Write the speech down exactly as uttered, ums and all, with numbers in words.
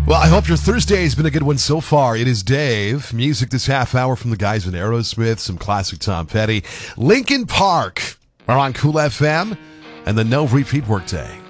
Well, I hope your Thursday has been a good one so far. It is Dave. Music this half hour from the guys in Aerosmith, some classic Tom Petty. Linkin Park are on Cool F M and the No Repeat Workday.